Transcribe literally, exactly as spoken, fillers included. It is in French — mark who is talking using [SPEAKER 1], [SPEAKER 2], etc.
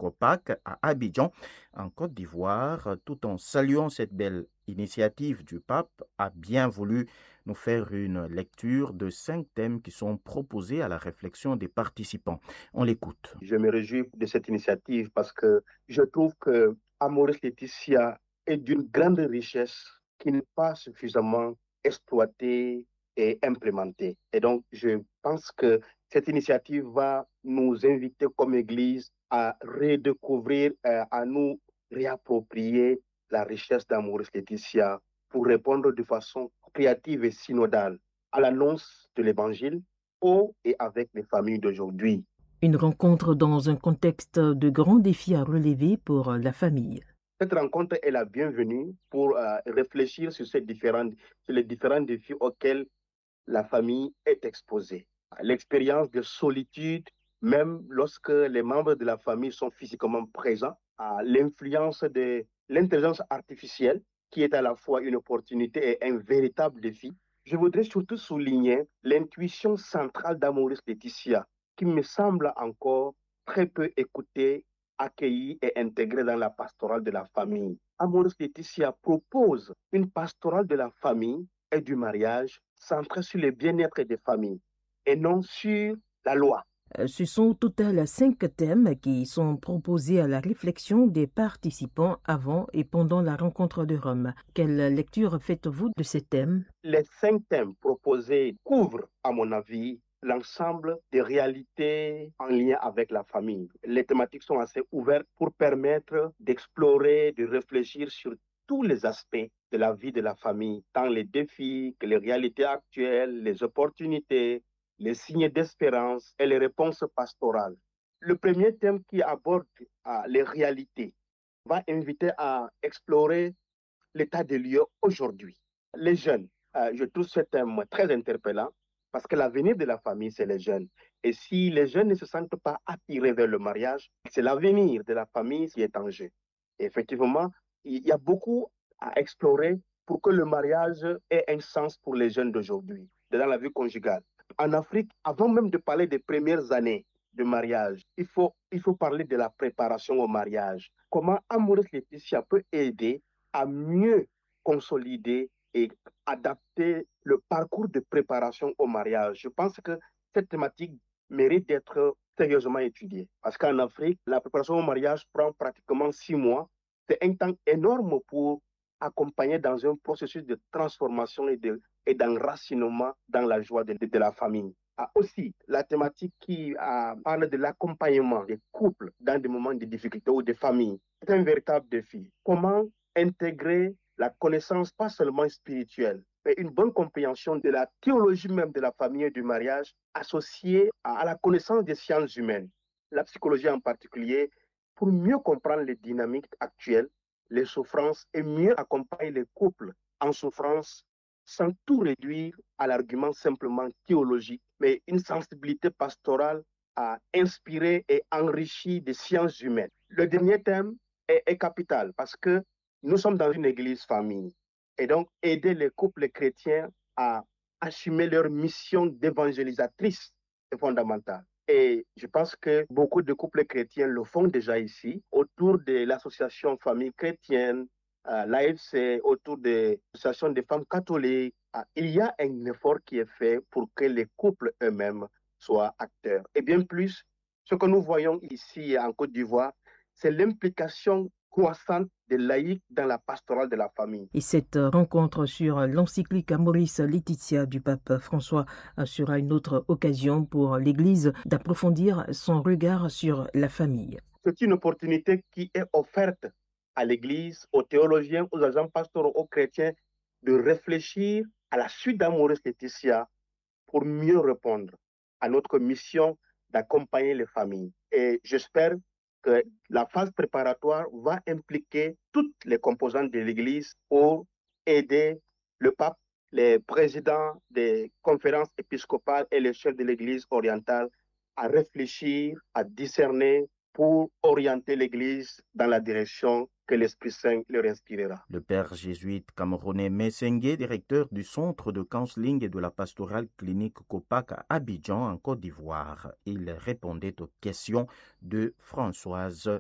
[SPEAKER 1] COPAC à Abidjan, en Côte d'Ivoire. Tout en saluant cette belle initiative du pape, a bien voulu nous faire une lecture de cinq thèmes qui sont proposés à la réflexion des participants. On l'écoute.
[SPEAKER 2] Je me réjouis de cette initiative parce que je trouve que Amoris Laetitia est d'une grande richesse qui n'est pas suffisamment exploitée et implémentée. Et donc, je pense que cette initiative va nous inviter comme Église à redécouvrir, euh, à nous réapproprier la richesse d'Amoris Laetitia pour répondre de façon créative et synodale à l'annonce de l'Évangile au et avec les familles d'aujourd'hui.
[SPEAKER 3] Une rencontre dans un contexte de grands défis à relever pour la famille.
[SPEAKER 2] Cette rencontre est la bienvenue pour euh, réfléchir sur, ces différents, sur les différents défis auxquels la famille est exposée. L'expérience de solitude, même lorsque les membres de la famille sont physiquement présents, l'influence de l'intelligence artificielle, qui est à la fois une opportunité et un véritable défi. Je voudrais surtout souligner l'intuition centrale d'Amoris Laetitia, qui me semble encore très peu écoutée, accueillie et intégrée dans la pastorale de la famille. Amoris Laetitia propose une pastorale de la famille et du mariage centrée sur le bien-être des familles et non sur la loi.
[SPEAKER 3] Ce sont au total cinq thèmes qui sont proposés à la réflexion des participants avant et pendant la rencontre de Rome. Quelle lecture faites-vous de ces thèmes?
[SPEAKER 2] Les cinq thèmes proposés couvrent, à mon avis, l'ensemble des réalités en lien avec la famille. Les thématiques sont assez ouvertes pour permettre d'explorer, de réfléchir sur tous les aspects de la vie de la famille, tant les défis que les réalités actuelles, les opportunités, les signes d'espérance et les réponses pastorales. Le premier thème qui aborde euh, les réalités va inviter à explorer l'état des lieux aujourd'hui. Les jeunes, euh, je trouve ce thème très interpellant parce que l'avenir de la famille, c'est les jeunes. Et si les jeunes ne se sentent pas attirés vers le mariage, c'est l'avenir de la famille qui est en jeu. Et effectivement, il y a beaucoup à explorer pour que le mariage ait un sens pour les jeunes d'aujourd'hui, dans la vie conjugale. En Afrique, avant même de parler des premières années de mariage, il faut, il faut parler de la préparation au mariage. Comment Amoris Laetitia peut aider à mieux consolider et adapter le parcours de préparation au mariage. Je pense que cette thématique mérite d'être sérieusement étudiée. Parce qu'en Afrique, la préparation au mariage prend pratiquement six mois. C'est un temps énorme pour accompagner dans un processus de transformation et, de, et d'enracinement dans la joie de, de la famille. Ah, aussi, la thématique qui ah, parle de l'accompagnement des couples dans des moments de difficulté ou de famille, c'est un véritable défi. Comment intégrer la connaissance pas seulement spirituelle, mais une bonne compréhension de la théologie même de la famille et du mariage associée à la connaissance des sciences humaines, la psychologie en particulier, pour mieux comprendre les dynamiques actuelles, les souffrances et mieux accompagner les couples en souffrance sans tout réduire à l'argument simplement théologique, mais une sensibilité pastorale à inspirer et enrichir des sciences humaines. Le dernier thème est, est capital parce que nous sommes dans une église famille et donc aider les couples chrétiens à assumer leur mission d'évangélisatrice est fondamental. Et je pense que beaucoup de couples chrétiens le font déjà ici, autour de l'association Famille chrétienne, euh, l'A F C, autour de l'association des femmes catholiques. Euh, il y a un effort qui est fait pour que les couples eux-mêmes soient acteurs. Et bien plus, ce que nous voyons ici en Côte d'Ivoire, c'est l'implication croissante des laïcs dans la pastorale de la famille.
[SPEAKER 3] Et cette rencontre sur l'encyclique Amoris Laetitia du pape François sera une autre occasion pour l'Église d'approfondir son regard sur la famille.
[SPEAKER 2] C'est une opportunité qui est offerte à l'Église, aux théologiens, aux agents pastoraux, aux chrétiens, de réfléchir à la suite d'Amoris Laetitia pour mieux répondre à notre mission d'accompagner les familles. Et j'espère que la phase préparatoire va impliquer toutes les composantes de l'Église pour aider le pape, les présidents des conférences épiscopales et les chefs de l'Église orientale à réfléchir, à discerner pour orienter l'Église dans la direction que l'Esprit Saint leur inspirera.
[SPEAKER 1] Le père jésuite camerounais Messengue, directeur du centre de counseling et de la pastorale clinique COPAC à Abidjan en Côte d'Ivoire. Il répondait aux questions de Françoise